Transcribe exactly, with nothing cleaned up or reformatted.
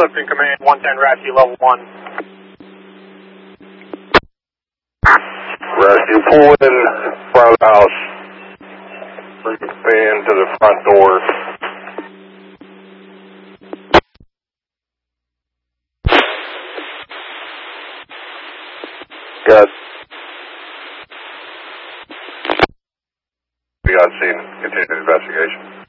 Clifton Command, one ten Rescue, level one. Rescue, pull in front of the house. Bring the fan to the front door. Good. We got seen. Continue the investigation.